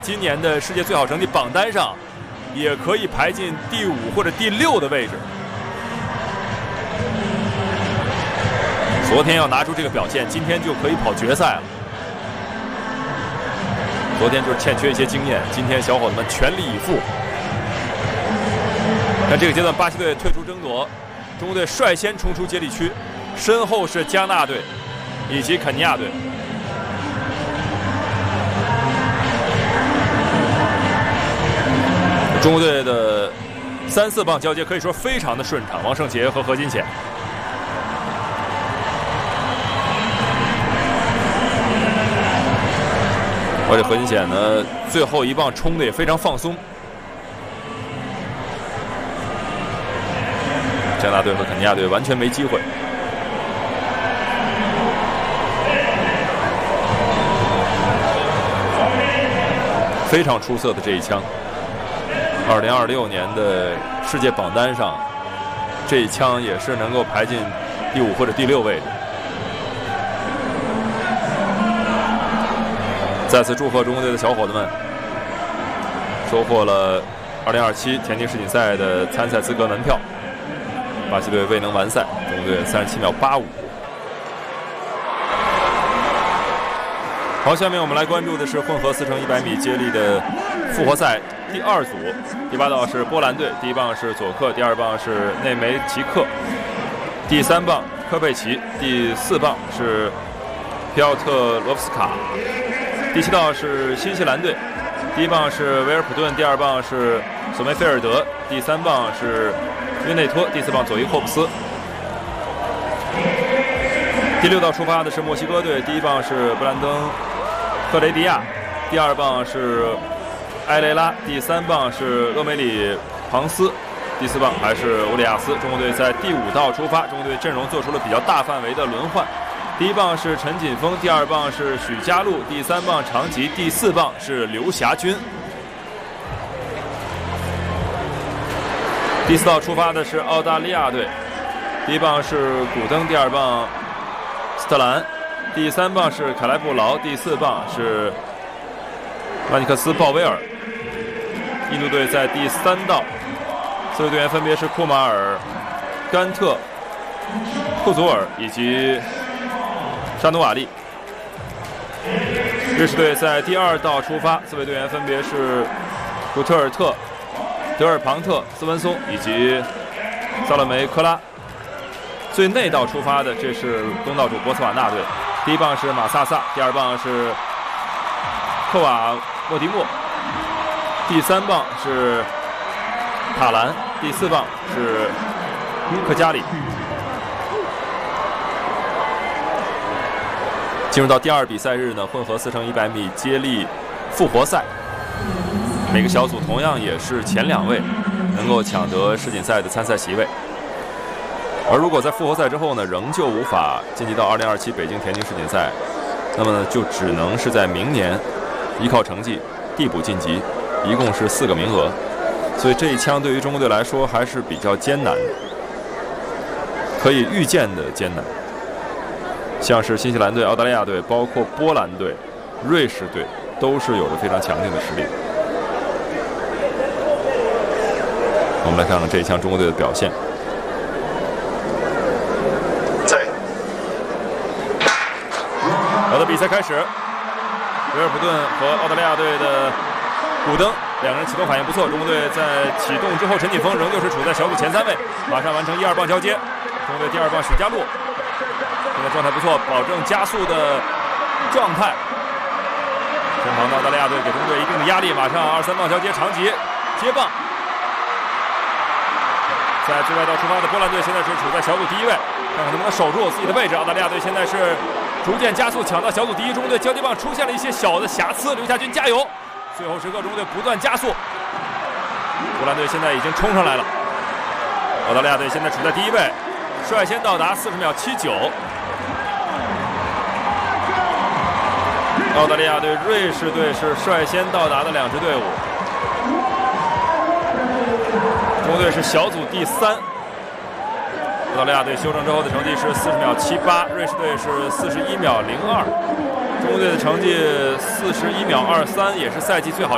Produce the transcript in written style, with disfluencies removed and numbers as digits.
今年的世界最好成绩榜单上，也可以排进第5或者第6的位置。昨天要拿出这个表现，今天就可以跑决赛了。昨天就是欠缺一些经验，今天小伙子们全力以赴。看这个阶段，巴西队退出争夺，中国队率先冲出接力区，身后是加纳队以及肯尼亚队。中国队的3、4棒交接可以说非常的顺畅，王胜杰和何金显。而且何金显呢，最后一棒冲的也非常放松。加拿大队和肯尼亚队完全没机会。非常出色的这一枪。2026年的世界榜单上，这一枪也是能够排进第5或者第6位置。再次祝贺中国队的小伙子们收获了2027田径世锦赛的参赛资格门票。巴西队未能完赛，中国队37秒85。好，下面我们来关注的是混合4乘100米接力的复活赛第2组。第8道是波兰队，第1棒是佐克，第2棒是内梅奇克，第3棒科佩奇，第4棒是皮奥特罗夫斯卡。第7道是新西兰队，第1棒是维尔普顿，第2棒是索梅菲尔德，第3棒是约内托，第4棒佐伊霍布斯。第6道出发的是墨西哥队，第1棒是布兰登克雷迪亚，第2棒是埃雷拉，第3棒是厄梅里庞斯，第4棒还是乌里亚斯。中国队在第5道出发，中国队阵容做出了比较大范围的轮换。第1棒是陈锦锋，第2棒是许家路，第3棒常吉，第4棒是刘霞军。第4道出发的是澳大利亚队，第1棒是古登，第2棒斯特兰，第3棒是凯莱布劳，第4棒是马尼克斯鲍威尔。印度队在第3道4位队员分别是库马尔、甘特、库祖尔以及沙努瓦利。瑞士队在第2道出发，4位队员分别是古特尔特、德尔庞特、斯文松以及萨勒梅科拉。最内道出发的，这是东道主博茨瓦纳队，第1棒是马萨萨，第2棒是克瓦莫迪莫，第3棒是塔兰，第4棒是科加里。进入到第2比赛日呢，混合4乘100米接力复活赛，每个小组同样也是前2位能够抢得世锦赛的参赛席位。而如果在复活赛之后呢，仍旧无法晋级到2027北京田径世锦赛，那么呢，就只能是在明年依靠成绩递补晋级，一共是4个名额。所以这一枪对于中国队来说还是比较艰难的，可以预见的艰难。像是新西兰队、澳大利亚队，包括波兰队、瑞士队，都是有着非常强劲的实力。我们来看看这一枪中国队的表现。好的，比赛开始。维尔普顿和澳大利亚队的古登两个人启动反应不错，中国队在启动之后，陈锦锋仍旧是处在小组前3位，马上完成1、2棒交接。中国队第2棒许家路现在状态不错，保证加速的状态。身旁的澳大利亚队给中国队一定的压力，马上2、3棒交接，长吉接棒。在最外道出发的波兰队现在是处在小组第1位，看看能不能守住自己的位置。澳大利亚队现在是逐渐加速，抢到小组第1。中国队交接棒出现了一些小的瑕疵，刘霞军加油！最后时刻，中国队不断加速。波兰队现在已经冲上来了，澳大利亚队现在处在第1位，率先到达40秒79。澳大利亚队、瑞士队是率先到达的2支队伍。中国队是小组第3，澳大利亚队修正之后的成绩是40秒78，瑞士队是41秒02，中国队的成绩41秒23，也是赛季最好。